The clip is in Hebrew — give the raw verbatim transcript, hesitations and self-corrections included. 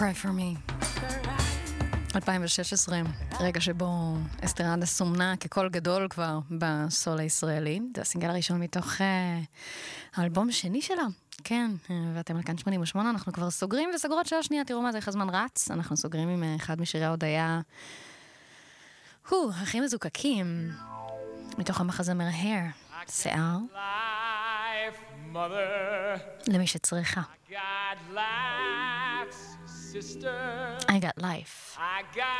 Cry for me. אלפיים ושש עשרה, רגע שבו אסתרדה סומנה כקול גדול כבר בסול הישראלי. זה הסינגל הראשון מתוך uh, האלבום השני שלה. כן, uh, ואתם על כאן שמונים ושמונה, אנחנו כבר סוגרים וסגרות שעה שנייה, תראו מה זה, איך הזמן רץ. אנחנו סוגרים עם uh, אחד משירי ההודיה, הו, הכי מזוקקים, מתוך המחזמר Hair, שיער, למי שצריכה. I got life, sister. I got life. I got